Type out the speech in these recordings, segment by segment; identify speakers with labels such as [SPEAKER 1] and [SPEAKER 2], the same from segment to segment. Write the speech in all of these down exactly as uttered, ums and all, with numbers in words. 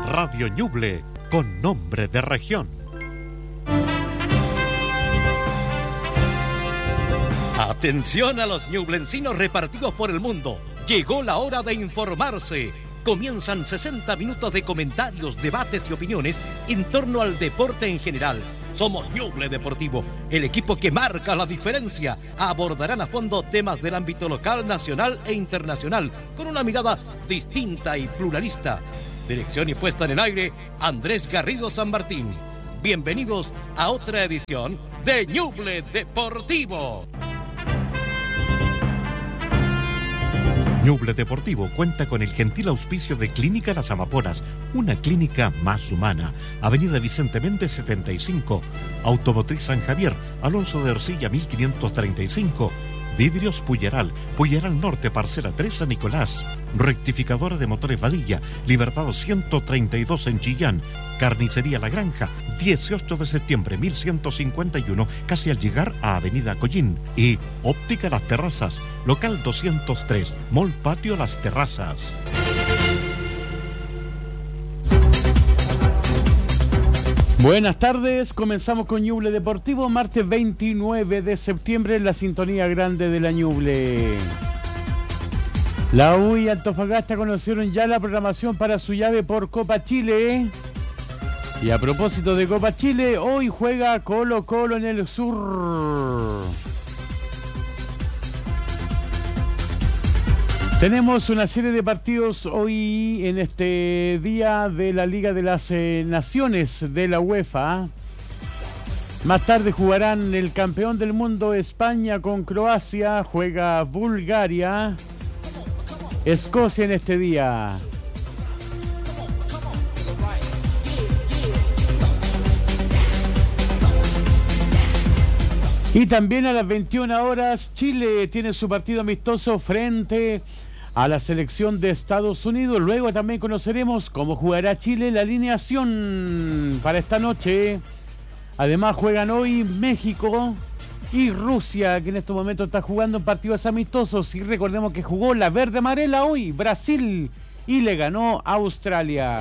[SPEAKER 1] Radio Ñuble, con nombre de región.
[SPEAKER 2] Atención a los ñublencinos repartidos por el mundo. Llegó la hora de informarse. Comienzan sesenta minutos de comentarios, debates y opiniones en torno al deporte en general. Somos Ñuble Deportivo, el equipo que marca la diferencia. Abordarán a fondo temas del ámbito local, nacional e internacional, con una mirada distinta y pluralista. Dirección y puesta en el aire, Andrés Garrido San Martín. Bienvenidos a otra edición de Ñuble Deportivo.
[SPEAKER 1] Ñuble Deportivo cuenta con el gentil auspicio de Clínica Las Amapolas, una clínica más humana. Avenida Vicente Méndez setenta y cinco, Automotriz San Javier, Alonso de Ercilla mil quinientos treinta y cinco, Vidrios Puyeral, Puyeral Norte, Parcela tres San Nicolás, Rectificadora de Motores Vadilla, Libertad ciento treinta y dos en Chillán, Carnicería La Granja, dieciocho de septiembre mil ciento cincuenta y uno, casi al llegar a Avenida Collín. Y Óptica Las Terrazas, local doscientos tres, Mall Patio Las Terrazas.
[SPEAKER 3] Buenas tardes, comenzamos con Ñuble Deportivo, martes veintinueve de septiembre en la sintonía grande de la Ñuble. La U y Antofagasta conocieron ya la programación para su llave por Copa Chile. Y a propósito de Copa Chile, hoy juega Colo Colo en el sur. Tenemos una serie de partidos hoy en este día de la Liga de las eh, Naciones de la UEFA. Más tarde jugarán el campeón del mundo España con Croacia, juega Bulgaria, Escocia en este día. Y también a las veintiuna horas Chile tiene su partido amistoso frente a la selección de Estados Unidos. Luego también conoceremos cómo jugará Chile, la alineación para esta noche. Además juegan hoy México y Rusia, que en estos momentos está jugando en partidos amistosos. Y recordemos que jugó la verde amarela hoy, Brasil, y le ganó a Australia.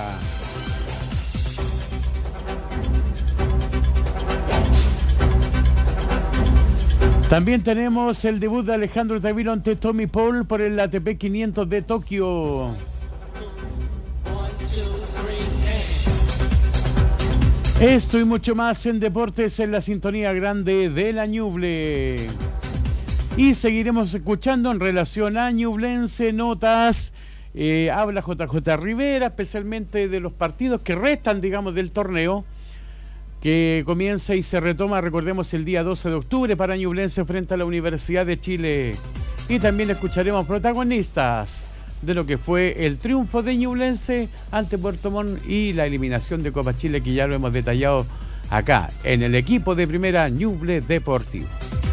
[SPEAKER 3] También tenemos el debut de Alejandro Tavilo ante Tommy Paul por el A T P quinientos de Tokio. Esto y mucho más en deportes en la sintonía grande de la Ñuble. Y seguiremos escuchando en relación a Ñublense notas. Eh, habla J J Rivera, especialmente de los partidos que restan, digamos, del torneo, que comienza y se retoma, recordemos, el día doce de octubre para Ñublense frente a la Universidad de Chile. Y también escucharemos protagonistas de lo que fue el triunfo de Ñublense ante Puerto Montt y la eliminación de Copa Chile, que ya lo hemos detallado acá en el equipo de primera Ñuble Deportivo.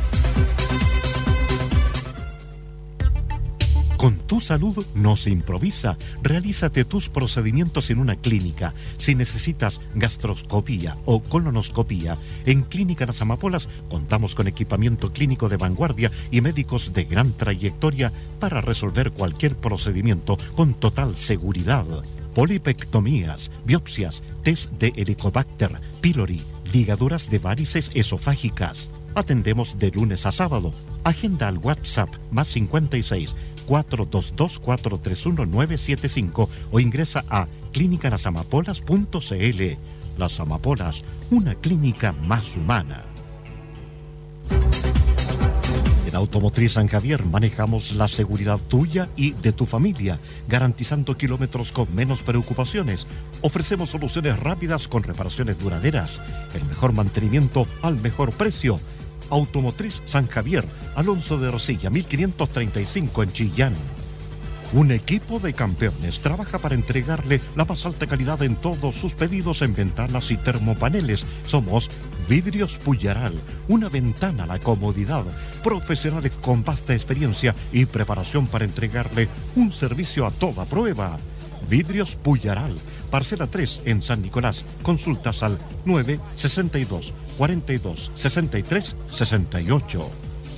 [SPEAKER 1] Con tu salud no se improvisa. Realízate tus procedimientos en una clínica. Si necesitas gastroscopía o colonoscopía, en Clínica Las Amapolas contamos con equipamiento clínico de vanguardia y médicos de gran trayectoria para resolver cualquier procedimiento con total seguridad. Polipectomías, biopsias, test de Helicobacter pylori, ligaduras de varices esofágicas. Atendemos de lunes a sábado. Agenda al WhatsApp más cincuenta y seis, cuatro dos dos, cuatro tres uno, nueve siete cinco o ingresa a clínica las amapolas punto c l. Las Amapolas, una clínica más humana. En Automotriz San Javier manejamos la seguridad tuya y de tu familia, garantizando kilómetros con menos preocupaciones. Ofrecemos soluciones rápidas con reparaciones duraderas, el mejor mantenimiento al mejor precio. Automotriz San Javier, Alonso de Ercilla mil quinientos treinta y cinco en Chillán. Un equipo de campeones trabaja para entregarle la más alta calidad en todos sus pedidos en ventanas y termopaneles. Somos Vidrios Puyeral, una ventana a la comodidad. Profesionales con vasta experiencia y preparación para entregarle un servicio a toda prueba. Vidrios Puyeral, Parcela tres en San Nicolás. Consultas al nueve sesenta y dos, cuarenta y dos, sesenta y tres, sesenta y ocho.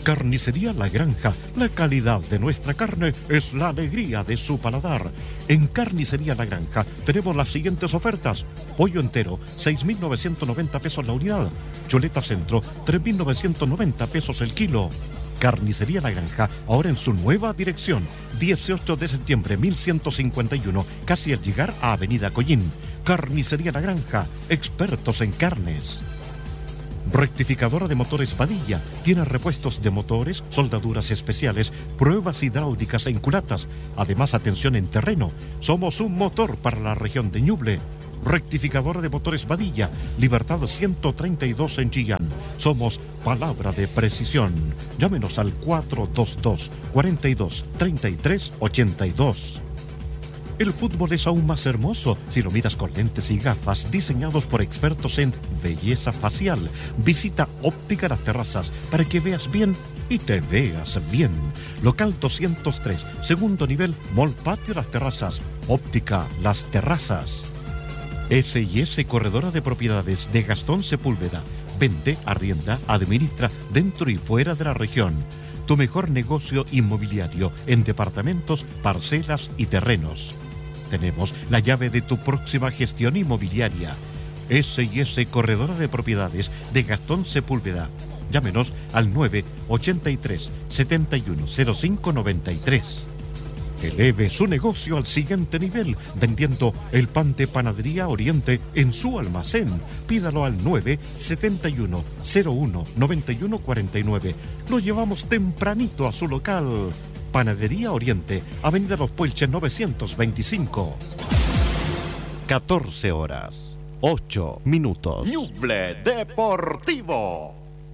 [SPEAKER 1] Carnicería La Granja, la calidad de nuestra carne es la alegría de su paladar. En Carnicería La Granja tenemos las siguientes ofertas. Pollo entero, seis mil novecientos noventa pesos la unidad. Chuleta centro, tres mil novecientos noventa pesos el kilo. Carnicería La Granja, ahora en su nueva dirección, dieciocho de septiembre mil ciento cincuenta y uno, casi al llegar a Avenida Collín. Carnicería La Granja, expertos en carnes. Rectificadora de motores Padilla. Tiene repuestos de motores, soldaduras especiales, pruebas hidráulicas en culatas. Además, atención en terreno. Somos un motor para la región de Ñuble. Rectificadora de motores Padilla. Libertad ciento treinta y dos en Chillán. Somos palabra de precisión. Llámenos al cuatro dos dos, cuatro dos, tres tres ocho dos. El fútbol es aún más hermoso si lo miras con lentes y gafas diseñados por expertos en belleza facial. Visita Óptica Las Terrazas para que veas bien y te veas bien. Local doscientos tres, segundo nivel, Mall Patio Las Terrazas. Óptica Las Terrazas. S y S Corredora de Propiedades de Gastón Sepúlveda. Vende, arrienda, administra dentro y fuera de la región. Tu mejor negocio inmobiliario en departamentos, parcelas y terrenos. Tenemos la llave de tu próxima gestión inmobiliaria. S y S Corredora de Propiedades de Gastón Sepúlveda. Llámenos al nueve ochenta y tres, setenta y uno, cero cinco noventa y tres. Eleve su negocio al siguiente nivel vendiendo el pan de Panadería Oriente en su almacén. Pídalo al nueve setenta y uno, cero uno, noventa y uno cuarenta y nueve. Lo llevamos tempranito a su local. Panadería Oriente, Avenida Los Puelches novecientos veinticinco. catorce horas, ocho minutos.
[SPEAKER 4] Ñuble Deportivo.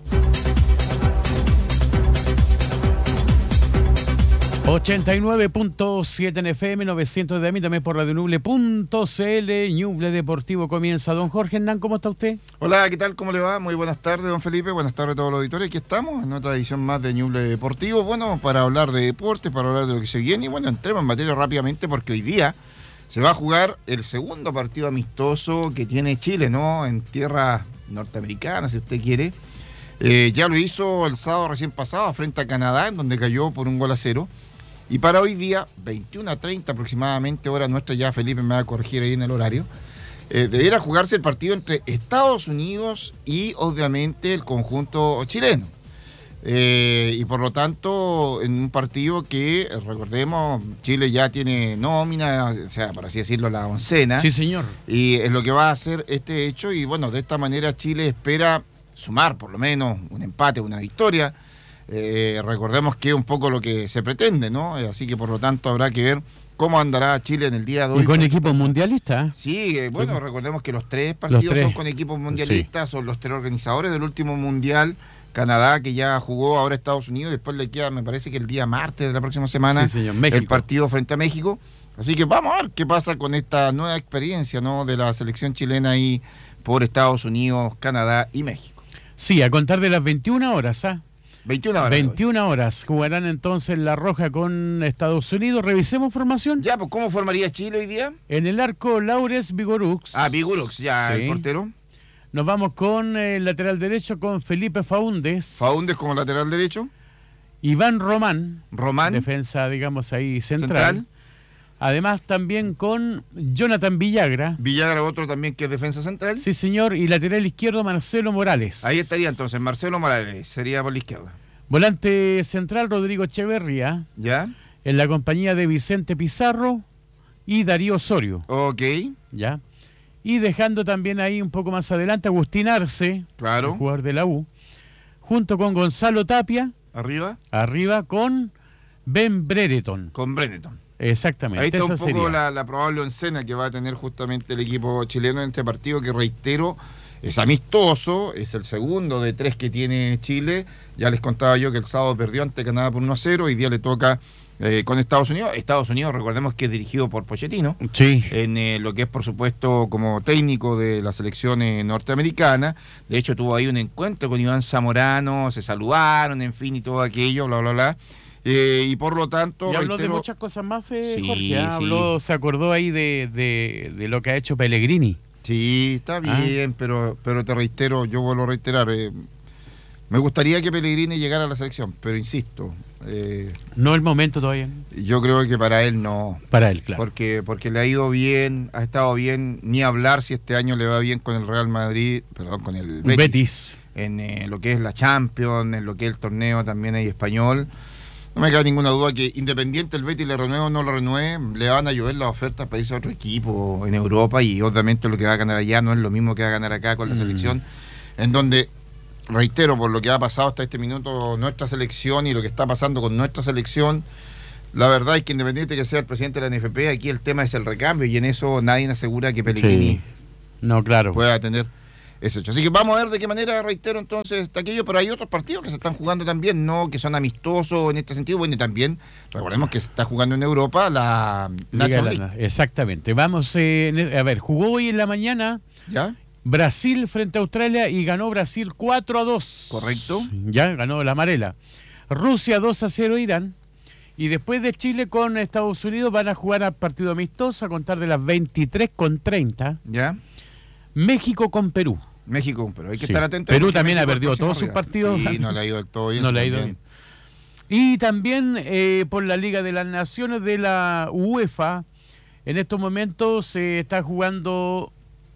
[SPEAKER 3] ochenta y nueve punto siete en F M, novecientos de A M I, también por radio ñuble punto c l. Ñuble Deportivo comienza. Don Jorge Hernán, ¿cómo está usted?
[SPEAKER 5] Hola, ¿qué tal? ¿Cómo le va? Muy buenas tardes, don Felipe. Buenas tardes a todos los auditores. Aquí estamos en otra edición más de Ñuble Deportivo. Bueno, para hablar de deporte, para hablar de lo que se viene. Y bueno, entremos en materia rápidamente porque hoy día se va a jugar el segundo partido amistoso que tiene Chile, ¿no? En tierra norteamericana, si usted quiere. Eh, ya lo hizo el sábado recién pasado frente a Canadá, en donde cayó por un gol a cero. Y para hoy día, veintiuna a treinta aproximadamente, hora nuestra, ya Felipe me va a corregir ahí en el horario, eh, debiera jugarse el partido entre Estados Unidos y obviamente el conjunto chileno. Eh, y por lo tanto, en un partido que, recordemos, Chile ya tiene nómina, o sea, por así decirlo, la oncena.
[SPEAKER 3] Sí, señor.
[SPEAKER 5] Y es lo que va a hacer este hecho. Y bueno, de esta manera Chile espera sumar por lo menos un empate, una victoria. Eh, recordemos que es un poco lo que se pretende, ¿no? Así que por lo tanto habrá que ver cómo andará Chile en el día de hoy.
[SPEAKER 3] Y con equipos mundialistas.
[SPEAKER 5] Sí, eh, bueno, recordemos que los tres partidos los tres. son con equipos mundialistas, sí. Son los tres organizadores del último mundial. Canadá, que ya jugó, ahora Estados Unidos, después le queda, me parece que el día martes de la próxima semana, sí, señor, el partido frente a México. Así que vamos a ver qué pasa con esta nueva experiencia, ¿no? De la selección chilena ahí por Estados Unidos, Canadá y México.
[SPEAKER 3] Sí, a contar de las veintiuna horas, ¿ah?
[SPEAKER 5] veintiuna horas.
[SPEAKER 3] veintiuna horas. Jugarán entonces La Roja con Estados Unidos. Revisemos formación.
[SPEAKER 5] Ya, pues, ¿cómo formaría Chile hoy día?
[SPEAKER 3] En el arco, Laures Vigorux.
[SPEAKER 5] Ah, Vigorux, ya, sí. El portero.
[SPEAKER 3] Nos vamos con el lateral derecho, con Felipe Faúndez.
[SPEAKER 5] Faúndez como lateral derecho.
[SPEAKER 3] Iván Román.
[SPEAKER 5] Román.
[SPEAKER 3] Defensa, digamos, ahí central. central. Además, también con Jonathan Villagra.
[SPEAKER 5] Villagra, otro también que es defensa central.
[SPEAKER 3] Sí, señor. Y lateral izquierdo, Marcelo Morales.
[SPEAKER 5] Ahí estaría entonces, Marcelo Morales, sería por la izquierda.
[SPEAKER 3] Volante central, Rodrigo Echeverría.
[SPEAKER 5] Ya.
[SPEAKER 3] En la compañía de Vicente Pizarro y Darío Osorio.
[SPEAKER 5] Ok.
[SPEAKER 3] Ya. Y dejando también ahí un poco más adelante Agustín Arce.
[SPEAKER 5] Claro.
[SPEAKER 3] El jugador de la U. Junto con Gonzalo Tapia.
[SPEAKER 5] Arriba.
[SPEAKER 3] Arriba con Ben Brereton.
[SPEAKER 5] Con Brereton.
[SPEAKER 3] Exactamente.
[SPEAKER 5] Ahí está un poco la, la probable oncena que va a tener justamente el equipo chileno en este partido, que reitero, es amistoso, es el segundo de tres que tiene Chile. Ya les contaba yo que el sábado perdió ante Canadá por uno a cero, hoy día le toca eh, con Estados Unidos. Estados Unidos, recordemos que es dirigido por Pochettino,
[SPEAKER 3] sí.
[SPEAKER 5] En eh, lo que es, por supuesto, como técnico de la selección eh, norteamericana. De hecho, tuvo ahí un encuentro con Iván Zamorano, se saludaron, en fin, y todo aquello, bla, bla, bla. Eh, y por lo tanto...
[SPEAKER 3] Y habló reitero... de muchas cosas más, eh, sí, Jorge. ¿eh? Habló, sí. Se acordó ahí de, de, de lo que ha hecho Pellegrini.
[SPEAKER 5] Sí, está bien, ah. pero pero te reitero, yo vuelvo a reiterar, eh, Me gustaría que Pellegrini llegara a la selección, pero insisto, eh,
[SPEAKER 3] no el momento todavía.
[SPEAKER 5] Yo creo que para él no.
[SPEAKER 3] Para él, claro.
[SPEAKER 5] Porque, porque le ha ido bien, ha estado bien, ni hablar si este año le va bien con el Real Madrid, perdón, con el Betis.
[SPEAKER 3] Betis.
[SPEAKER 5] En eh, lo que es la Champions, en lo que es el torneo también hay español. No me cabe ninguna duda que independiente el Betis le renueve o no lo renueve, le van a llover las ofertas para irse a otro equipo en Europa, y obviamente lo que va a ganar allá no es lo mismo que va a ganar acá con la mm. selección, en donde, reitero, por lo que ha pasado hasta este minuto nuestra selección y lo que está pasando con nuestra selección, la verdad es que independiente que sea el presidente de la N F P, aquí el tema es el recambio, y en eso nadie asegura que Pellegrini
[SPEAKER 3] sí. no, claro.
[SPEAKER 5] pueda tener ese hecho. Así que vamos a ver de qué manera, reitero, entonces está aquello, pero hay otros partidos que se están jugando también, no que son amistosos en este sentido. Bueno, y también recordemos que se está jugando en Europa la, la
[SPEAKER 3] Liga la, exactamente. Vamos, eh, a ver, jugó hoy en la mañana
[SPEAKER 5] ¿ya?
[SPEAKER 3] Brasil frente a Australia y ganó Brasil cuatro a dos.
[SPEAKER 5] Correcto.
[SPEAKER 3] Ya, ganó la amarela. Rusia dos a cero Irán. Y después de Chile con Estados Unidos van a jugar a partido amistoso a contar de las veintitrés con treinta.
[SPEAKER 5] Ya.
[SPEAKER 3] México con Perú.
[SPEAKER 5] México, pero hay que
[SPEAKER 3] sí.
[SPEAKER 5] estar atento.
[SPEAKER 3] Perú también ha perdido todos sus partidos.
[SPEAKER 5] Sí, no le ha ido del todo bien.
[SPEAKER 3] No le ha ido bien. Y también eh, por la Liga de las Naciones de la UEFA, en estos momentos se eh, está jugando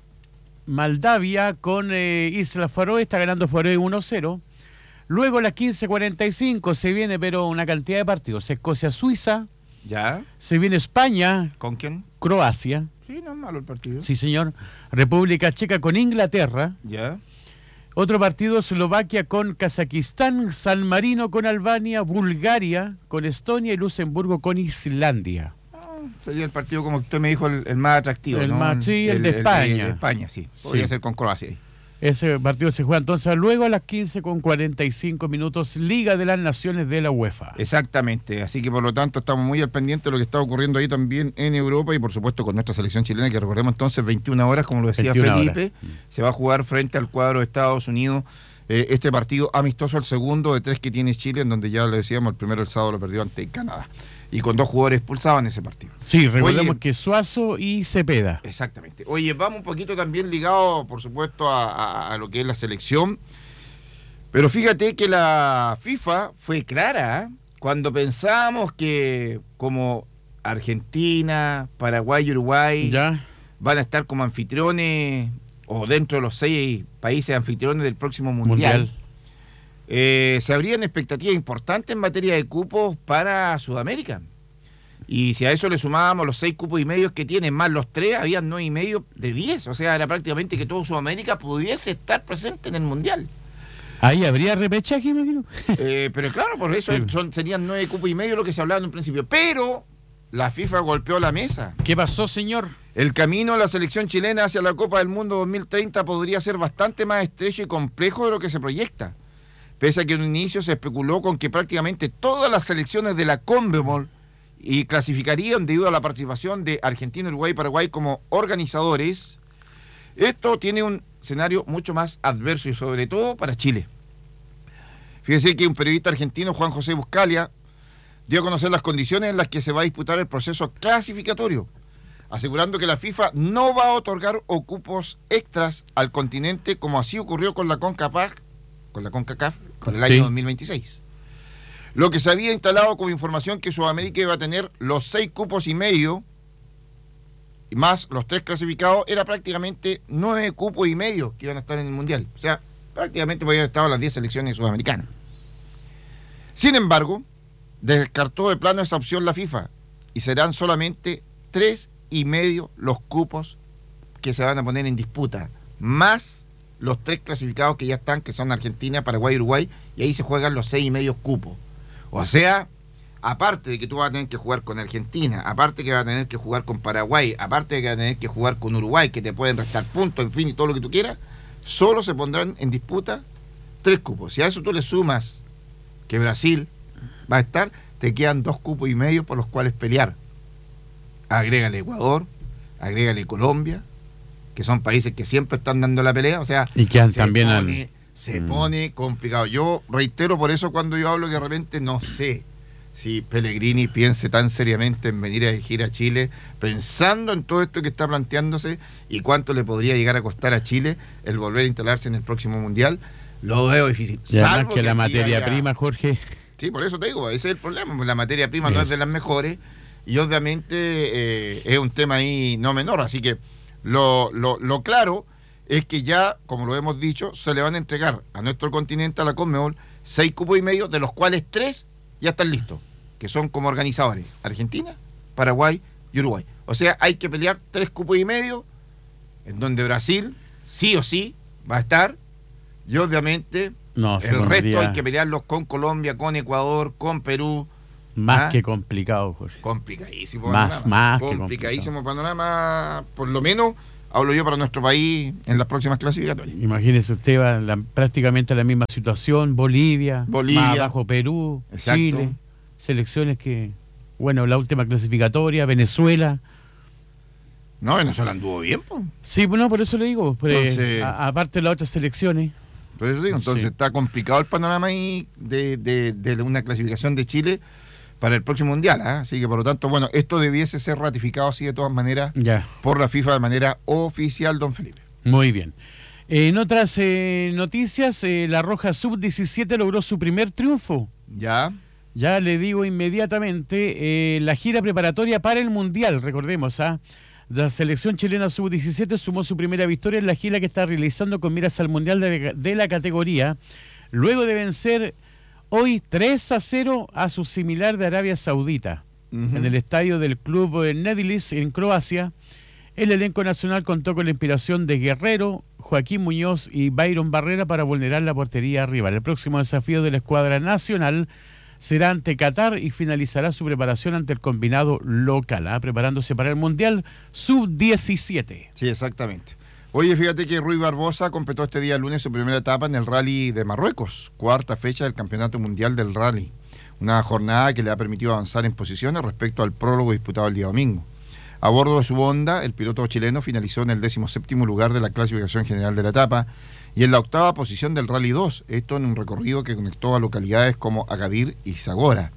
[SPEAKER 3] Moldavia con eh, Islas Faroe, está ganando Faroe uno cero. Luego a las quince cuarenta y cinco se viene, pero una cantidad de partidos. Escocia-Suiza.
[SPEAKER 5] Ya.
[SPEAKER 3] Se viene España.
[SPEAKER 5] ¿Con quién?
[SPEAKER 3] Croacia.
[SPEAKER 5] Sí, no es malo el partido.
[SPEAKER 3] Sí, señor. República Checa con Inglaterra.
[SPEAKER 5] Ya.
[SPEAKER 3] Otro partido, Eslovaquia con Kazajistán, San Marino con Albania, Bulgaria con Estonia y Luxemburgo con Islandia.
[SPEAKER 5] Ah, sería el partido, como usted me dijo, el, el más atractivo,
[SPEAKER 3] el
[SPEAKER 5] ¿no?
[SPEAKER 3] Más, sí, el, el de España.
[SPEAKER 5] El de, de España, sí. Podría sí. ser con Croacia.
[SPEAKER 3] Ese partido se juega entonces luego a las quince con cuarenta y cinco minutos, Liga de las Naciones de la UEFA.
[SPEAKER 5] Exactamente, así que por lo tanto estamos muy al pendiente de lo que está ocurriendo ahí también en Europa, y por supuesto con nuestra selección chilena, que recordemos entonces veintiuna horas, como lo decía Felipe, horas. Se va a jugar frente al cuadro de Estados Unidos, eh, este partido amistoso, el segundo de tres que tiene Chile, en donde ya lo decíamos, el primero el sábado lo perdió ante Canadá, y con dos jugadores expulsados en ese partido.
[SPEAKER 3] Sí, recordemos Oye, que Suazo y Cepeda.
[SPEAKER 5] Exactamente. Oye, vamos un poquito también ligado, por supuesto, a, a, a lo que es la selección, pero fíjate que la FIFA fue clara, ¿eh? Cuando pensábamos que como Argentina, Paraguay y Uruguay
[SPEAKER 3] ¿Ya?
[SPEAKER 5] van a estar como anfitriones, o dentro de los seis países anfitriones del próximo Mundial, mundial. Eh, se abrían expectativas importantes en materia de cupos para Sudamérica. Y si a eso le sumábamos los seis cupos y medios que tienen, más los tres, habían nueve y medio de diez. O sea, era prácticamente que todo Sudamérica pudiese estar presente en el Mundial.
[SPEAKER 3] Ahí habría repechaje, imagino.
[SPEAKER 5] Eh, pero claro, por eso sí. son, serían nueve cupos y medio lo que se hablaba en un principio. Pero la FIFA golpeó la mesa.
[SPEAKER 3] ¿Qué pasó, señor?
[SPEAKER 5] El camino de la selección chilena hacia la Copa del Mundo dos mil treinta podría ser bastante más estrecho y complejo de lo que se proyecta. Pese a que en un inicio se especuló con que prácticamente todas las selecciones de la CONMEBOL y clasificarían debido a la participación de Argentina, Uruguay y Paraguay como organizadores, esto tiene un escenario mucho más adverso, y sobre todo para Chile. Fíjese que un periodista argentino, Juan José Buscalia, dio a conocer las condiciones en las que se va a disputar el proceso clasificatorio, asegurando que la FIFA no va a otorgar cupos extras al continente, como así ocurrió con la CONCACAF, con la CONCACAF, con el año sí. dos mil veintiséis. Lo que se había instalado como información que Sudamérica iba a tener los seis cupos y medio, y más los tres clasificados, era prácticamente nueve cupos y medio que iban a estar en el Mundial. O sea, prácticamente podían haber estado las diez selecciones sudamericanas. Sin embargo, descartó de plano esa opción la FIFA, y serán solamente tres y medio los cupos que se van a poner en disputa, más los tres clasificados que ya están, que son Argentina, Paraguay y Uruguay, y ahí se juegan los seis y medio cupos. O sea, aparte de que tú vas a tener que jugar con Argentina, aparte que vas a tener que jugar con Paraguay, aparte de que vas a tener que jugar con Uruguay, que te pueden restar puntos, en fin, y todo lo que tú quieras, solo se pondrán en disputa tres cupos. Si a eso tú le sumas que Brasil va a estar, te quedan dos cupos y medio por los cuales pelear. Agrégale Ecuador, agrégale Colombia, que son países que siempre están dando la pelea, o sea,
[SPEAKER 3] y que han,
[SPEAKER 5] se,
[SPEAKER 3] también
[SPEAKER 5] pone,
[SPEAKER 3] han...
[SPEAKER 5] se
[SPEAKER 3] mm.
[SPEAKER 5] pone complicado. Yo reitero por eso cuando yo hablo que de repente no sé si Pellegrini piense tan seriamente en venir a elegir a Chile, pensando en todo esto que está planteándose y cuánto le podría llegar a costar a Chile el volver a instalarse en el próximo Mundial. lo veo difícil.
[SPEAKER 3] Y además
[SPEAKER 5] Salvo
[SPEAKER 3] que la
[SPEAKER 5] aquí
[SPEAKER 3] materia
[SPEAKER 5] haya-
[SPEAKER 3] prima, Jorge.
[SPEAKER 5] Sí, por eso te digo, ese es el problema. La materia prima no
[SPEAKER 3] Eso.
[SPEAKER 5] es de las mejores y obviamente eh, es un tema ahí no menor. Así que lo, lo, lo claro es que ya, como lo hemos dicho, se le van a entregar a nuestro continente, a la Conmebol, seis cupos y medio, de los cuales tres ya están listos, que son como organizadores: Argentina, Paraguay y Uruguay. O sea, hay que pelear tres cupos y medio, en donde Brasil sí o sí va a estar, y obviamente
[SPEAKER 3] No, se
[SPEAKER 5] el resto
[SPEAKER 3] pondría
[SPEAKER 5] hay que pelearlos con Colombia, con Ecuador, con Perú.
[SPEAKER 3] más
[SPEAKER 5] ¿Ah?
[SPEAKER 3] que complicado, Jorge.
[SPEAKER 5] Complicadísimo
[SPEAKER 3] Más,
[SPEAKER 5] panorama.
[SPEAKER 3] más que
[SPEAKER 5] Complicadísimo panorama, por lo menos hablo yo para nuestro país en las próximas clasificatorias.
[SPEAKER 3] Imagínese usted, va la, prácticamente la misma situación, Bolivia,
[SPEAKER 5] Bolivia.
[SPEAKER 3] más abajo Perú,
[SPEAKER 5] Exacto.
[SPEAKER 3] Chile, selecciones que, bueno, la última clasificatoria, Venezuela.
[SPEAKER 5] No, Venezuela anduvo bien, pues.
[SPEAKER 3] Sí, bueno, por eso le digo, pues,
[SPEAKER 5] Entonces-
[SPEAKER 3] a- aparte de las otras selecciones.
[SPEAKER 5] Por eso digo, entonces
[SPEAKER 3] Sí.
[SPEAKER 5] está complicado el panorama ahí de, de, de una clasificación de Chile para el próximo Mundial, ¿ah? Así que por lo tanto, bueno, esto debiese ser ratificado así de todas maneras
[SPEAKER 3] Ya,
[SPEAKER 5] por la FIFA de manera oficial, don Felipe.
[SPEAKER 3] muy bien. En otras eh, noticias, eh, la Roja sub diecisiete logró su primer triunfo.
[SPEAKER 5] Ya,
[SPEAKER 3] Ya le digo inmediatamente, eh, la gira preparatoria para el Mundial, recordemos, ¿ah? La selección chilena sub diecisiete sumó su primera victoria en la gira que está realizando con miras al Mundial de, de la categoría, luego de vencer hoy tres a cero a su similar de Arabia Saudita.
[SPEAKER 5] Ujú.
[SPEAKER 3] En el estadio del club eh, Nedilis, en Croacia. El elenco nacional contó con la inspiración de Guerrero, Joaquín Muñoz y Byron Barrera para vulnerar la portería rival. El próximo desafío de la escuadra nacional será ante Qatar y finalizará su preparación ante el combinado local, ¿ah? Preparándose para el Mundial sub diecisiete.
[SPEAKER 5] sí, exactamente. Oye, fíjate que Rui Barbosa completó este día lunes su primera etapa en el Rally de Marruecos, cuarta fecha del Campeonato Mundial del Rally. Una jornada que le ha permitido avanzar en posiciones respecto al prólogo disputado el día domingo. A bordo de su Honda, el piloto chileno finalizó en el decimoséptimo lugar de la clasificación general de la etapa y en la octava posición del Rally dos, esto en un recorrido que conectó a localidades como Agadir y Zagora.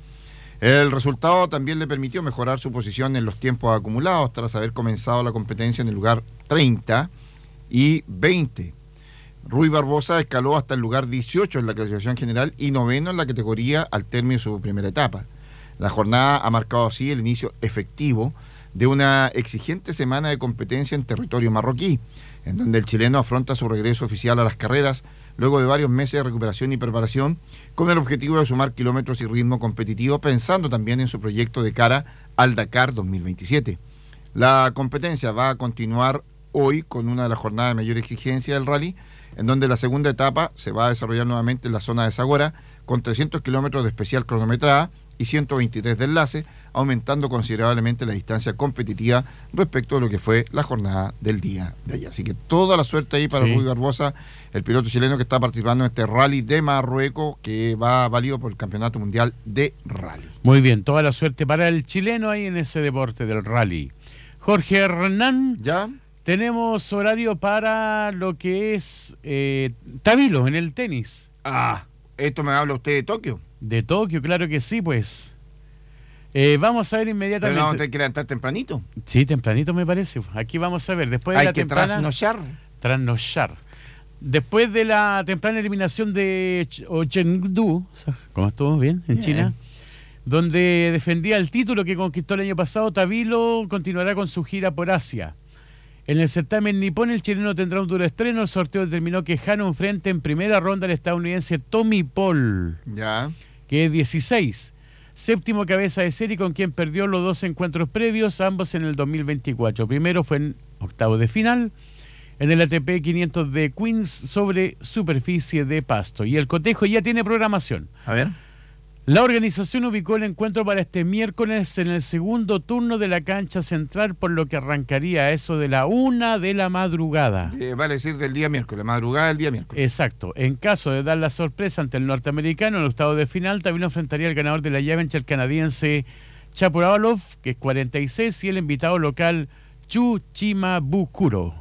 [SPEAKER 5] El resultado también le permitió mejorar su posición en los tiempos acumulados tras haber comenzado la competencia en el lugar treinta y veinte. Rui Barbosa escaló hasta el lugar dieciocho en la clasificación general y noveno en la categoría al término de su primera etapa. La jornada ha marcado así el inicio efectivo de una exigente semana de competencia en territorio marroquí, en donde el chileno afronta su regreso oficial a las carreras luego de varios meses de recuperación y preparación, con el objetivo de sumar kilómetros y ritmo competitivo, pensando también en su proyecto de cara al Dakar dos mil veintisiete. La competencia va a continuar hoy con una de las jornadas de mayor exigencia del rally, en donde la segunda etapa se va a desarrollar nuevamente en la zona de Zagora, con trescientos kilómetros de especial cronometrada y ciento veintitrés de enlace, aumentando considerablemente la distancia competitiva respecto de lo que fue la jornada del día de ayer. Así que toda la suerte ahí para
[SPEAKER 3] Sí.
[SPEAKER 5] Rui Barbosa, el piloto chileno que está participando en este rally de Marruecos, que va válido por el Campeonato Mundial de Rally.
[SPEAKER 3] Muy bien, toda la suerte para el chileno ahí en ese deporte del rally. Jorge Hernán,
[SPEAKER 5] ¿Ya?
[SPEAKER 3] tenemos horario para lo que es eh, Tabilo en el tenis.
[SPEAKER 5] Ah, esto me habla usted de Tokio.
[SPEAKER 3] De Tokio, claro que sí, pues. Eh, vamos a ver
[SPEAKER 5] Pero
[SPEAKER 3] inmediatamente.
[SPEAKER 5] vamos a tener que levantar tempranito.
[SPEAKER 3] Sí, tempranito me parece. Aquí vamos a ver. Después de
[SPEAKER 5] Hay
[SPEAKER 3] la
[SPEAKER 5] que
[SPEAKER 3] temprana.
[SPEAKER 5] trasnochar.
[SPEAKER 3] Trasnochar. Después de la temprana eliminación de Ch- o Chengdu, ¿cómo estuvo bien? En
[SPEAKER 5] Bien.
[SPEAKER 3] China, donde defendía el título que conquistó el año pasado, Tabilo continuará con su gira por Asia. En el certamen nipón, el chileno tendrá un duro estreno. El sorteo determinó que Hano enfrenta en primera ronda al estadounidense Tommy Paul,
[SPEAKER 5] Ya.
[SPEAKER 3] que es dieciséis. Séptimo cabeza de serie con quien perdió los dos encuentros previos, ambos en el dos mil veinticuatro. Primero fue en octavo de final, en el A T P quinientos de Queens sobre superficie de pasto. Y el cotejo ya tiene programación.
[SPEAKER 5] A ver.
[SPEAKER 3] La organización ubicó el encuentro para este miércoles en el segundo turno de la cancha central, por lo que arrancaría a eso de la una de la madrugada.
[SPEAKER 5] Eh, vale decir del día miércoles, madrugada del día miércoles.
[SPEAKER 3] Exacto. En caso de dar la sorpresa ante el norteamericano en el octavo de final, también enfrentaría al ganador de la llave entre el canadiense Chapovalov, que es cuarenta y seis, y el invitado local Chu Chimabukuro.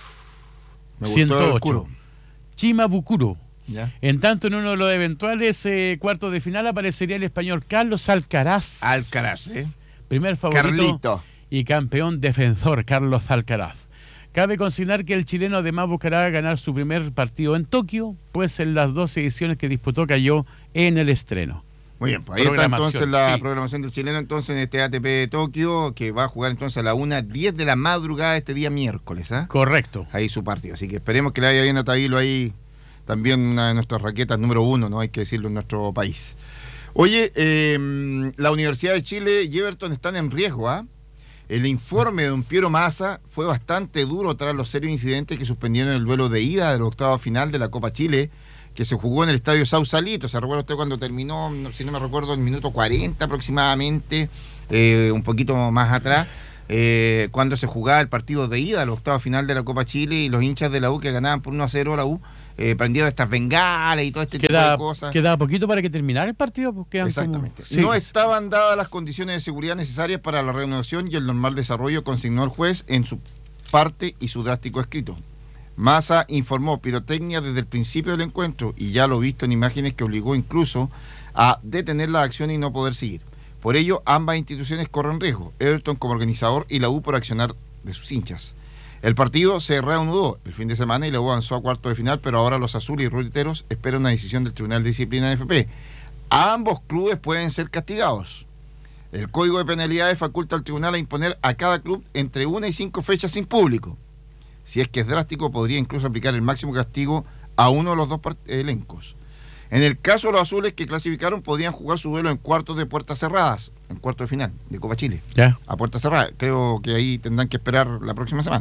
[SPEAKER 5] Me gustó
[SPEAKER 3] ciento ocho.
[SPEAKER 5] el culo.
[SPEAKER 3] Chimabukuro.
[SPEAKER 5] Ya.
[SPEAKER 3] En tanto, en uno de los eventuales eh, cuartos de final aparecería el español Carlos Alcaraz.
[SPEAKER 5] Alcaraz, ¿eh?
[SPEAKER 3] Primer favorito
[SPEAKER 5] Carlito.
[SPEAKER 3] y campeón defensor Carlos Alcaraz. Cabe consignar que el chileno además buscará ganar su primer partido en Tokio, pues en las dos ediciones que disputó cayó en el estreno.
[SPEAKER 5] Muy bien, pues ahí está entonces la sí. programación del chileno entonces en este A T P de Tokio, que va a jugar entonces a la una diez de la madrugada este día miércoles, ¿ah? ¿eh?
[SPEAKER 3] Correcto.
[SPEAKER 5] Ahí su partido, así que esperemos que le vaya bien a Tabilo ahí, también una de nuestras raquetas número uno, ¿no? Hay que decirlo en nuestro país. Oye, eh, la Universidad de Chile y Everton están en riesgo, ¿ah? ¿eh? El informe de don Piero Massa fue bastante duro tras los serios incidentes que suspendieron el duelo de ida del octavo final de la Copa Chile, que se jugó en el estadio Sausalito. ¿Se recuerda usted cuando terminó, si no me recuerdo, en el minuto cuarenta aproximadamente, eh, un poquito más atrás, eh, cuando se jugaba el partido de ida al octavo final de la Copa Chile y los hinchas de la U que ganaban por uno a cero a la U, eh, prendieron estas bengalas y todo este
[SPEAKER 3] queda,
[SPEAKER 5] tipo de cosas.
[SPEAKER 3] Quedaba poquito para que terminara el partido. Pues
[SPEAKER 5] Exactamente.
[SPEAKER 3] Como... Sí.
[SPEAKER 5] No estaban dadas las condiciones de seguridad necesarias para la reanudación y el normal desarrollo, consignó el juez en su parte y su drástico escrito. Massa informó pirotecnia desde el principio del encuentro y ya lo visto en imágenes que obligó incluso a detener la acción y no poder seguir. Por ello, ambas instituciones corren riesgo, Everton como organizador y la U por accionar de sus hinchas. El partido se reanudó el fin de semana y la U avanzó a cuarto de final, pero ahora los azules y ruleteros esperan una decisión del Tribunal de Disciplina N F P. Ambos clubes pueden ser castigados. El Código de Penalidades faculta al tribunal a imponer a cada club entre una y cinco fechas sin público. Si es que es drástico, podría incluso aplicar el máximo castigo a uno de los dos elencos. En el caso de los azules que clasificaron, podrían jugar su duelo en cuartos de puertas cerradas, en cuartos de final de Copa Chile.
[SPEAKER 3] Ya.
[SPEAKER 5] A puertas cerradas. Creo que ahí tendrán que esperar la próxima semana.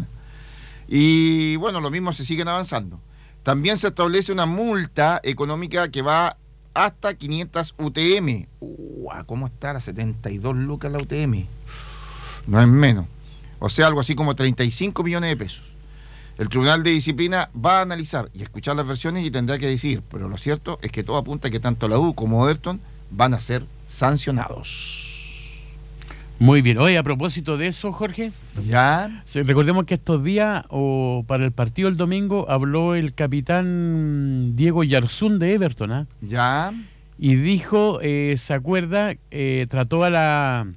[SPEAKER 5] Y bueno, lo mismo se siguen avanzando. También se establece una multa económica que va hasta quinientas U T M. Uh, ¿Cómo está la setenta y dos lucas la U T M? No es menos. O sea, algo así como treinta y cinco millones de pesos. El Tribunal de Disciplina va a analizar y escuchar las versiones y tendrá que decidir, pero lo cierto es que todo apunta a que tanto la U como Everton van a ser sancionados.
[SPEAKER 3] Muy bien. Oye, a propósito de eso, Jorge,
[SPEAKER 5] ya
[SPEAKER 3] sí, recordemos que estos días, o para el partido del domingo, habló el capitán Diego Yarzún de Everton, ¿eh?
[SPEAKER 5] Ya.
[SPEAKER 3] Y dijo, eh, se acuerda, eh, trató a la,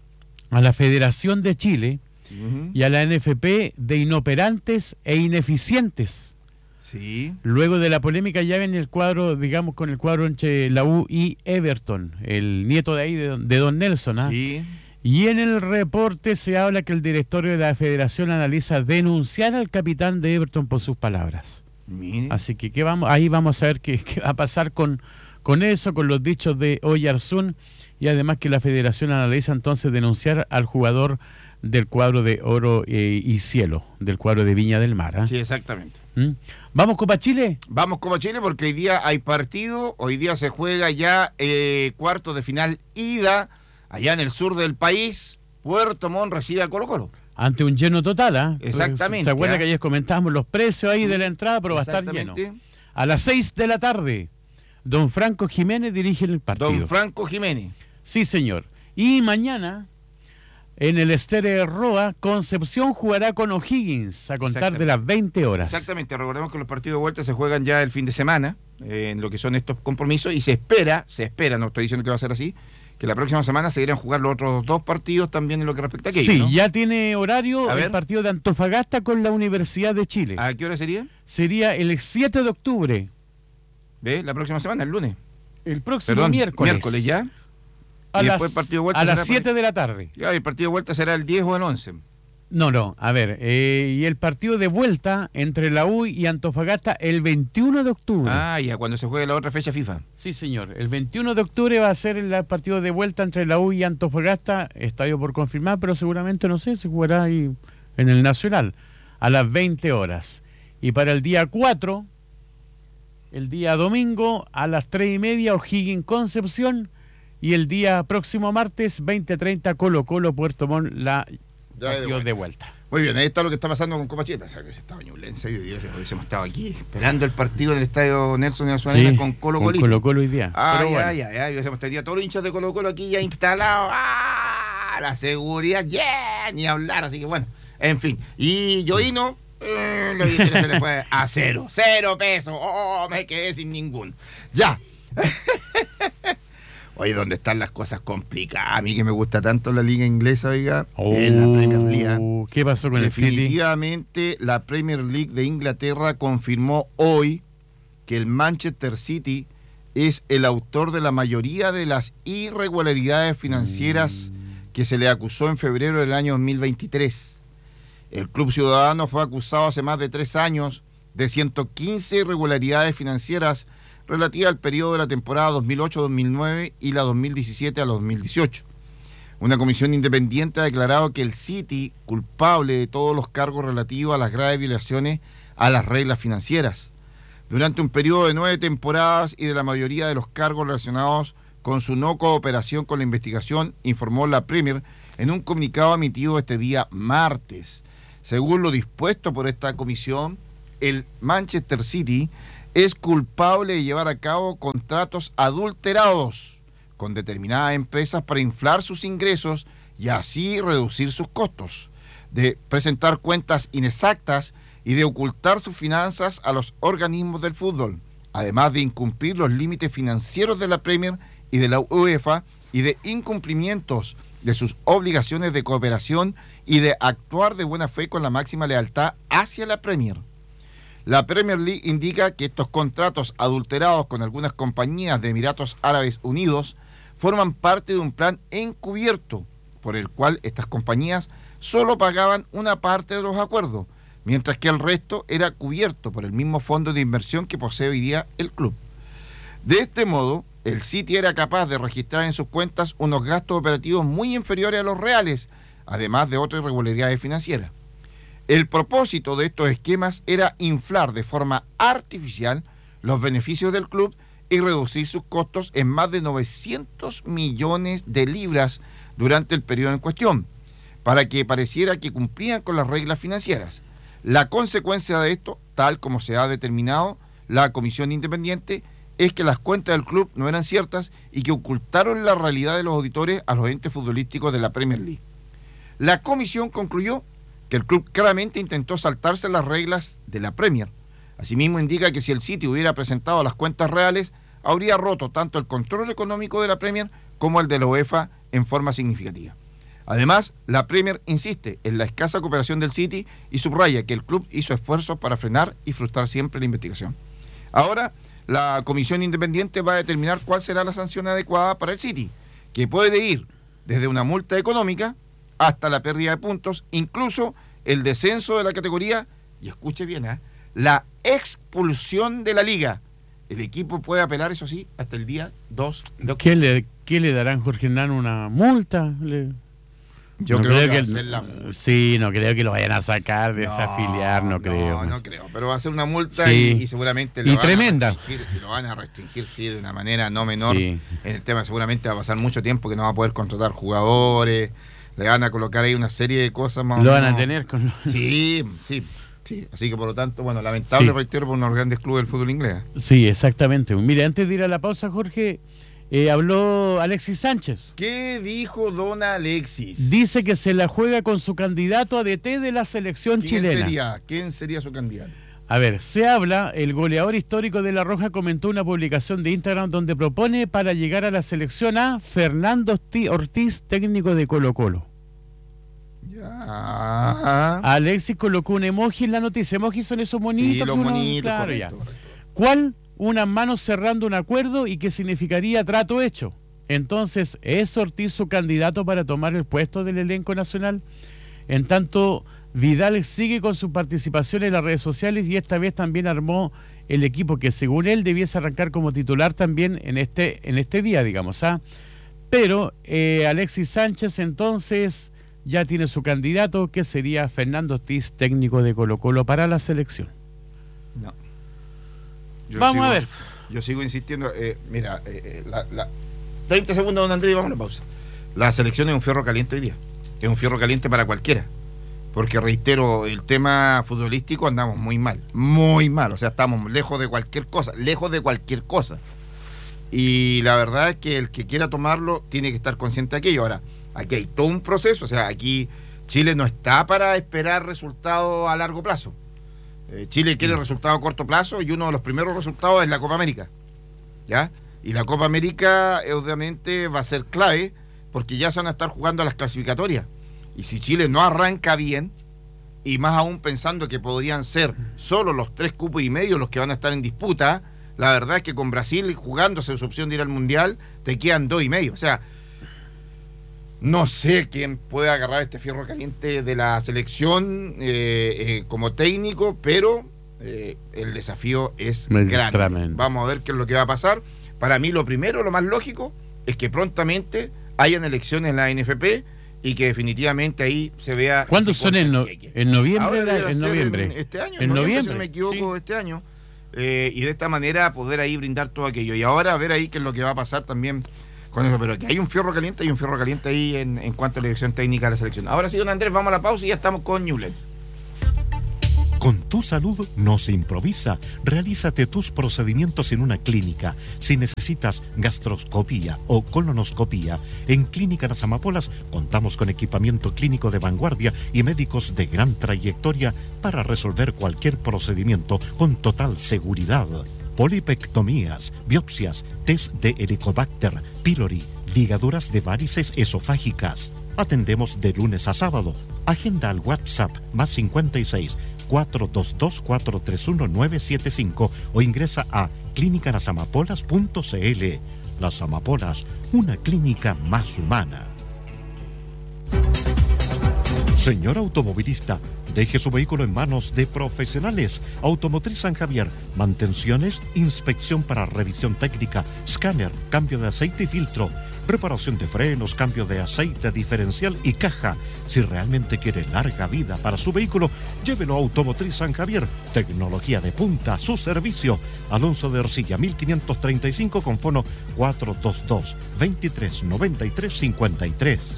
[SPEAKER 3] a la Federación de Chile uh-huh. y a la N F P de inoperantes e ineficientes.
[SPEAKER 5] Sí.
[SPEAKER 3] Luego de la polémica ya en el cuadro, digamos, con el cuadro entre la U y Everton, el nieto de ahí de, de Don Nelson, ¿ah?
[SPEAKER 5] Sí.
[SPEAKER 3] Y en el reporte se habla que el directorio de la federación analiza denunciar al capitán de Everton por sus palabras.
[SPEAKER 5] Mire.
[SPEAKER 3] Así que ¿qué vamos? Ahí vamos a ver qué, qué va a pasar con, con eso, con los dichos de Oyarzún, y además que la federación analiza entonces denunciar al jugador del cuadro de Oro eh, y Cielo, del cuadro de Viña del Mar. ¿eh?
[SPEAKER 5] Sí, exactamente.
[SPEAKER 3] ¿Mm? ¿Vamos Copa Chile?
[SPEAKER 5] Vamos Copa Chile porque hoy día hay partido, hoy día se juega ya eh, cuarto de final ida. Allá en el sur del país, Puerto Montt recibe a Colo Colo.
[SPEAKER 3] Ante un lleno total, ¿ah? ¿eh?
[SPEAKER 5] Exactamente.
[SPEAKER 3] ¿Se acuerda
[SPEAKER 5] ¿eh?
[SPEAKER 3] que ayer comentábamos los precios ahí de la entrada, pero va a estar lleno? A las seis de la tarde, don Franco Jiménez dirige el partido.
[SPEAKER 5] Don Franco Jiménez.
[SPEAKER 3] Sí, señor. Y mañana, en el Estéreo Roa, Concepción jugará con O'Higgins a contar de las veinte horas.
[SPEAKER 5] Exactamente. Recordemos que los partidos de vuelta se juegan ya el fin de semana, eh, en lo que son estos compromisos, y se espera, se espera, no estoy diciendo que va a ser así, que la próxima semana se irán a jugar los otros dos partidos también en lo que respecta a aquello,
[SPEAKER 3] Sí,
[SPEAKER 5] ¿no?
[SPEAKER 3] ya tiene horario
[SPEAKER 5] a
[SPEAKER 3] el
[SPEAKER 5] ver.
[SPEAKER 3] partido de Antofagasta con la Universidad de Chile.
[SPEAKER 5] ¿A qué hora sería?
[SPEAKER 3] Sería el siete de octubre.
[SPEAKER 5] ¿De la próxima semana, el lunes?
[SPEAKER 3] El próximo
[SPEAKER 5] Perdón,
[SPEAKER 3] miércoles.
[SPEAKER 5] miércoles ya.
[SPEAKER 3] A
[SPEAKER 5] Y
[SPEAKER 3] las,
[SPEAKER 5] después el partido de vuelta
[SPEAKER 3] a las
[SPEAKER 5] será
[SPEAKER 3] siete
[SPEAKER 5] por-
[SPEAKER 3] de la tarde.
[SPEAKER 5] Ya, el partido de vuelta será el diez o el once.
[SPEAKER 3] No, no, a ver, eh, y el partido de vuelta entre la U y Antofagasta el veintiuno de octubre.
[SPEAKER 5] Ah, ya, cuando se juegue la otra fecha FIFA.
[SPEAKER 3] Sí, señor. El veintiuno de octubre va a ser el partido de vuelta entre la U y Antofagasta, estadio por confirmar, pero seguramente, no sé, se jugará ahí en el Nacional, a las veinte horas. Y para el día cuatro, el día domingo, a las tres y media, O'Higgins Concepción, y el día próximo martes, veinte treinta, Colo Colo Puerto Montt, la
[SPEAKER 5] Ya de
[SPEAKER 3] partido
[SPEAKER 5] vuelta.
[SPEAKER 3] de vuelta.
[SPEAKER 5] Muy bien, ahí está lo que está pasando con Copa Chile. Pensaba que se estaba Ñublense y hoy día hubiésemos estado aquí esperando el partido en el estadio Nelson de Azuanena
[SPEAKER 3] Sí,
[SPEAKER 5] con Colo
[SPEAKER 3] con
[SPEAKER 5] Colo.
[SPEAKER 3] Colo Colo hoy día.
[SPEAKER 5] Ah,
[SPEAKER 3] Pero
[SPEAKER 5] ya,
[SPEAKER 3] bueno.
[SPEAKER 5] ya, ya, y hubiésemos tenido todos los hinchas de Colo Colo aquí ya instalados. Ah, la seguridad, yeah, ni hablar, así que bueno, en fin. Y Yoino, eh, lo que se le fue a cero, cero pesos. Oh, me quedé sin ningún. Ya. Oye, ¿dónde están las cosas complicadas? A mí que me gusta tanto la liga inglesa, oiga,
[SPEAKER 3] Oh,
[SPEAKER 5] en la Premier League.
[SPEAKER 3] ¿Qué pasó con el City?
[SPEAKER 5] Definitivamente la Premier League de Inglaterra confirmó hoy que el Manchester City es el autor de la mayoría de las irregularidades financieras mm. que se le acusó en febrero del año dos mil veintitrés. El club ciudadano fue acusado hace más de tres años de ciento quince irregularidades financieras relativa al periodo de la temporada dos mil ocho dos mil nueve y la dos mil diecisiete a la dos mil dieciocho. Una comisión independiente ha declarado que el City culpable de todos los cargos relativos a las graves violaciones a las reglas financieras. Durante un periodo de nueve temporadas y de la mayoría de los cargos relacionados con su no cooperación con la investigación, informó la Premier en un comunicado emitido este día martes. Según lo dispuesto por esta comisión, el Manchester City es culpable de llevar a cabo contratos adulterados con determinadas empresas para inflar sus ingresos y así reducir sus costos, de presentar cuentas inexactas y de ocultar sus finanzas a los organismos del fútbol, además de incumplir los límites financieros de la Premier y de la UEFA y de incumplimientos de sus obligaciones de cooperación y de actuar de buena fe con la máxima lealtad hacia la Premier. La Premier League indica que estos contratos adulterados con algunas compañías de Emiratos Árabes Unidos forman parte de un plan encubierto por el cual estas compañías solo pagaban una parte de los acuerdos, mientras que el resto era cubierto por el mismo fondo de inversión que posee hoy día el club. De este modo, el City era capaz de registrar en sus cuentas unos gastos operativos muy inferiores a los reales, además de otras irregularidades financieras. El propósito de estos esquemas era inflar de forma artificial los beneficios del club y reducir sus costos en más de novecientos millones de libras durante el periodo en cuestión, para que pareciera que cumplían con las reglas financieras. La consecuencia de esto, tal como se ha determinado la comisión independiente, es que las cuentas del club no eran ciertas y que ocultaron la realidad de los auditores a los entes futbolísticos de la Premier League. La comisión concluyó que el club claramente intentó saltarse las reglas de la Premier. Asimismo indica que si el City hubiera presentado las cuentas reales, habría roto tanto el control económico de la Premier como el de la UEFA en forma significativa. Además, la Premier insiste en la escasa cooperación del City y subraya que el club hizo esfuerzos para frenar y frustrar siempre la investigación. Ahora, la comisión independiente va a determinar cuál será la sanción adecuada para el City, que puede ir desde una multa económica hasta la pérdida de puntos, incluso el descenso de la categoría, y escuche bien, ¿eh? la expulsión de la liga. El equipo puede apelar, eso sí, hasta el día dos de octubre.
[SPEAKER 3] ¿Qué le, qué le darán, Jorge Hernán, una multa? Le...
[SPEAKER 5] Yo
[SPEAKER 3] no
[SPEAKER 5] creo, creo
[SPEAKER 3] que,
[SPEAKER 5] que
[SPEAKER 3] el,
[SPEAKER 5] la...
[SPEAKER 3] sí, no creo que lo vayan a sacar, desafiliar, no, no creo.
[SPEAKER 5] No, no creo, pero va a ser una multa
[SPEAKER 3] sí.
[SPEAKER 5] y, y seguramente lo
[SPEAKER 3] y
[SPEAKER 5] van
[SPEAKER 3] tremenda.
[SPEAKER 5] A restringir, y lo van a restringir, sí, de una manera no menor.
[SPEAKER 3] Sí.
[SPEAKER 5] En el tema seguramente va a pasar mucho tiempo que no va a poder contratar jugadores, le van a colocar ahí una serie de cosas más.
[SPEAKER 3] Lo
[SPEAKER 5] o
[SPEAKER 3] van
[SPEAKER 5] menos.
[SPEAKER 3] a tener con...
[SPEAKER 5] Sí, sí, sí. Así que por lo tanto, bueno, lamentable,
[SPEAKER 3] sí.
[SPEAKER 5] reitero, por unos grandes clubes del fútbol inglés.
[SPEAKER 3] Sí, exactamente. Mire, antes de ir a la pausa, Jorge, eh, habló Alexis Sánchez.
[SPEAKER 5] ¿Qué dijo don Alexis?
[SPEAKER 3] Dice que se la juega con su candidato a D T de la selección
[SPEAKER 5] ¿Quién
[SPEAKER 3] chilena.
[SPEAKER 5] Sería? ¿Quién sería su candidato?
[SPEAKER 3] A ver, se habla, el goleador histórico de La Roja comentó una publicación de Instagram donde propone para llegar a la selección a Fernando Ortiz, técnico de Colo-Colo.
[SPEAKER 5] Ya.
[SPEAKER 3] Alexis colocó un emoji en la noticia. Emojis son esos monitos.
[SPEAKER 5] Sí,
[SPEAKER 3] que
[SPEAKER 5] los
[SPEAKER 3] uno,
[SPEAKER 5] monitos,
[SPEAKER 3] claro,
[SPEAKER 5] correcto,
[SPEAKER 3] ya.
[SPEAKER 5] correcto.
[SPEAKER 3] ¿Cuál? Unas manos cerrando un acuerdo y que significaría trato hecho. Entonces, ¿es Ortiz su candidato para tomar el puesto del elenco nacional? En tanto, Vidal sigue con su participación en las redes sociales y esta vez también armó el equipo que según él debiese arrancar como titular también en este, en este día, digamos. ¿ah? Pero eh, Alexis Sánchez entonces ya tiene su candidato, que sería Fernando Ortiz, técnico de Colo-Colo para la selección.
[SPEAKER 5] No. Yo
[SPEAKER 3] Vamos
[SPEAKER 5] sigo,
[SPEAKER 3] a ver.
[SPEAKER 5] Yo sigo insistiendo. Eh, mira, eh, eh, la, la... treinta segundos, don Andrés, y vamos a una pausa. La selección es un fierro caliente hoy día. Es un fierro caliente para cualquiera. Porque, reitero, el tema futbolístico andamos muy mal. Muy mal. O sea, estamos lejos de cualquier cosa. Lejos de cualquier cosa. Y la verdad es que el que quiera tomarlo tiene que estar consciente de aquello. Ahora, aquí hay todo un proceso. O sea, aquí Chile no está para esperar resultados a largo plazo. Eh, Chile quiere resultados a corto plazo y uno de los primeros resultados es la Copa América. ¿Ya? Y la Copa América, obviamente, va a ser clave, porque ya se van a estar jugando a las clasificatorias. Y si Chile no arranca bien, y más aún pensando que podrían ser solo los tres cupos y medio los que van a estar en disputa, la verdad es que con Brasil jugándose su opción de ir al Mundial, te quedan dos y medio. O sea, no sé quién puede agarrar este fierro caliente de la selección eh, eh, como técnico, pero eh, el desafío es grande. Tremendo. Vamos a ver qué es lo que va a pasar. Para mí lo primero, lo más lógico, es que prontamente hayan elecciones en la N F P y que definitivamente ahí se vea...
[SPEAKER 3] ¿Cuándo son? ¿En, no, en noviembre? La, en noviembre.
[SPEAKER 5] En este año,
[SPEAKER 3] en
[SPEAKER 5] en noviembre,
[SPEAKER 3] noviembre,
[SPEAKER 5] si no me equivoco,
[SPEAKER 3] sí.
[SPEAKER 5] este año. Eh, y de esta manera poder ahí brindar todo aquello. Y ahora a ver ahí qué es lo que va a pasar también con eso. Pero que hay un fierro caliente, hay un fierro caliente ahí en, en cuanto a la dirección técnica de la selección. Ahora sí, don Andrés, vamos a la pausa y ya estamos con Ñublense.
[SPEAKER 1] Con tu salud no se improvisa. Realízate tus procedimientos en una clínica. Si necesitas gastroscopía o colonoscopía, en Clínica Las Amapolas contamos con equipamiento clínico de vanguardia y médicos de gran trayectoria para resolver cualquier procedimiento con total seguridad. Polipectomías, biopsias, test de Helicobacter pylori, ligaduras de varices esofágicas. Atendemos de lunes a sábado. Agenda al WhatsApp más cincuenta y seis, cuatro dos dos, cuatro tres uno, nueve siete cinco o ingresa a clínica las amapolas punto c l. Las Amapolas, una clínica más humana. Señor automovilista, deje su vehículo en manos de profesionales. Automotriz San Javier, mantenciones, inspección para revisión técnica, escáner, cambio de aceite y filtro, reparación de frenos, cambio de aceite diferencial y caja. Si realmente quiere larga vida para su vehículo, llévelo a Automotriz San Javier. Tecnología de punta a su servicio. Alonso de Ercilla, mil quinientos treinta y cinco con fono cuatro dos dos, veintitrés noventa y tres cincuenta y tres.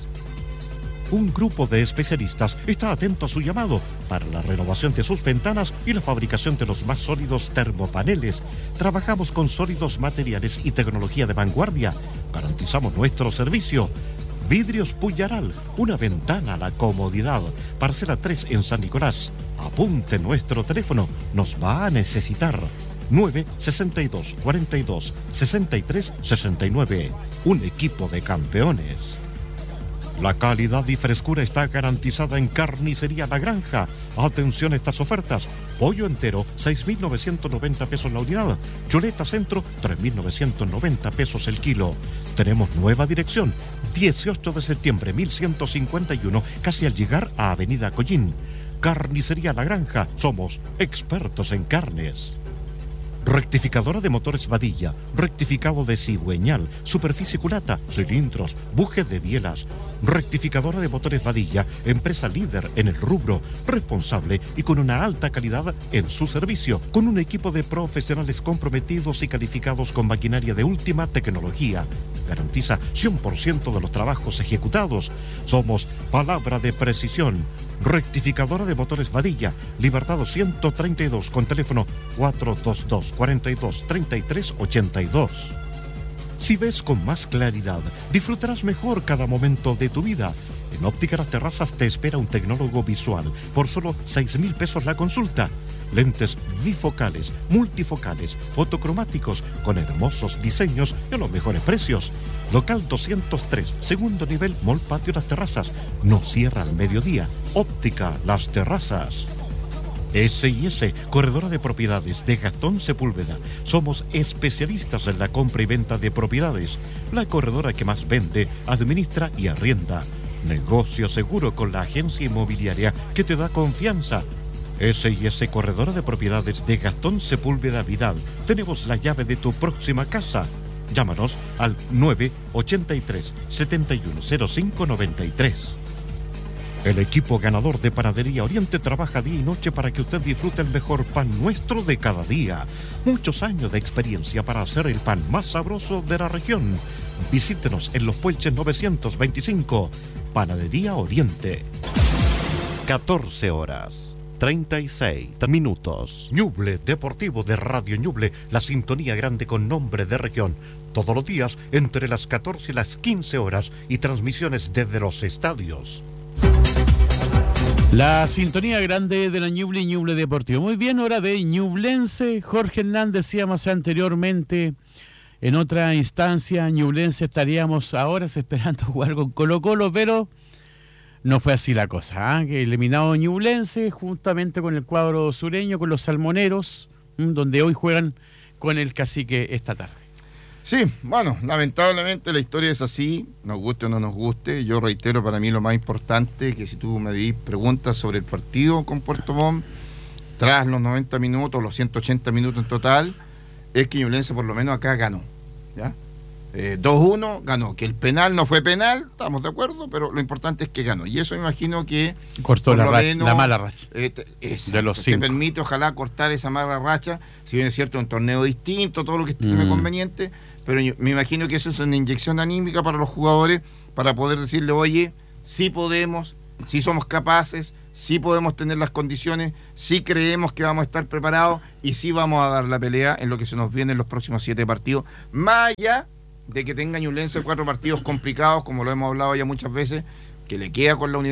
[SPEAKER 1] Un grupo de especialistas está atento a su llamado para la renovación de sus ventanas y la fabricación de los más sólidos termopaneles. Trabajamos con sólidos materiales y tecnología de vanguardia. Garantizamos nuestro servicio. Vidrios Puyaral, una ventana a la comodidad. Parcela tres en San Nicolás. Apunte nuestro teléfono, nos va a necesitar. nueve sesenta y dos, cuarenta y dos, sesenta y tres sesenta y nueve. Un equipo de campeones. La calidad y frescura está garantizada en Carnicería La Granja. Atención a estas ofertas. Pollo entero, seis mil novecientos noventa pesos la unidad. Chuleta centro, tres mil novecientos noventa pesos el kilo. Tenemos nueva dirección. dieciocho de septiembre, mil ciento cincuenta y uno, casi al llegar a Avenida Collín. Carnicería La Granja. Somos expertos en carnes. Rectificadora de motores Vadilla, rectificado de cigüeñal, superficie culata, cilindros, bujes de bielas. Rectificadora de motores Vadilla, empresa líder en el rubro, responsable y con una alta calidad en su servicio, con un equipo de profesionales comprometidos y calificados con maquinaria de última tecnología. Garantiza cien por ciento de los trabajos ejecutados. Somos palabra de precisión. Rectificadora de motores Vadilla, Libertad ciento treinta y dos con teléfono cuatro dos dos, cuarenta y dos, treinta y tres ochenta y dos. Si ves con más claridad, disfrutarás mejor cada momento de tu vida. En Óptica Las Terrazas te espera un tecnólogo visual por solo seis mil pesos la consulta. Lentes bifocales, multifocales, fotocromáticos con hermosos diseños y a los mejores precios. Local doscientos tres, segundo nivel, Mall Patio Las Terrazas. No cierra al mediodía. Óptica Las Terrazas. S y S, corredora de propiedades de Gastón Sepúlveda. Somos especialistas en la compra y venta de propiedades. La corredora que más vende, administra y arrienda. Negocio seguro con la agencia inmobiliaria que te da confianza. S y S, corredora de propiedades de Gastón Sepúlveda Vidal. Tenemos la llave de tu próxima casa. Llámanos al nueve ochenta y tres, setenta y uno, cero cinco noventa y tres. El equipo ganador de Panadería Oriente trabaja día y noche para que usted disfrute el mejor pan nuestro de cada día. Muchos años de experiencia para hacer el pan más sabroso de la región. Visítenos en Los Puelches novecientos veinticinco. Panadería Oriente. catorce horas. treinta y seis minutos. Ñuble Deportivo de Radio Ñuble, la sintonía grande con nombre de región. Todos los días entre las catorce y las quince horas y transmisiones desde los estadios.
[SPEAKER 3] La sintonía grande de la Ñuble y Ñuble Deportivo. Muy bien, hora de Ñublense. Jorge Hernández decíamos anteriormente En otra instancia, Ñublense estaríamos ahora esperando jugar con Colo Colo, pero no fue así la cosa, ¿eh? Eliminado Ñublense juntamente con el cuadro sureño, con los salmoneros, ¿m? donde hoy juegan con el Cacique esta tarde.
[SPEAKER 5] Sí, bueno, lamentablemente la historia es así, nos guste o no nos guste. Yo reitero, para mí lo más importante, que si tú me di preguntas sobre el partido con Puerto Montt, tras los noventa minutos, los ciento ochenta minutos en total, es que Ñublense por lo menos acá ganó, ¿ya? Eh, dos uno ganó, que el penal no fue penal, estamos de acuerdo, pero lo importante es que ganó, y eso me imagino que
[SPEAKER 3] cortó la, ra- la mala racha
[SPEAKER 5] eh, te, exacto,
[SPEAKER 3] de los
[SPEAKER 5] te
[SPEAKER 3] cinco.
[SPEAKER 5] permite ojalá cortar esa mala racha, si bien es cierto, un torneo distinto, todo lo que esté mm. conveniente, pero yo, me imagino que eso es una inyección anímica para los jugadores, para poder decirle, oye, sí podemos, sí somos capaces, sí podemos tener las condiciones, sí creemos que vamos a estar preparados y sí vamos a dar la pelea en lo que se nos viene en los próximos siete partidos, más allá de que tenga Ñublense cuatro partidos complicados, como lo hemos hablado ya muchas veces, que le queda con la Universidad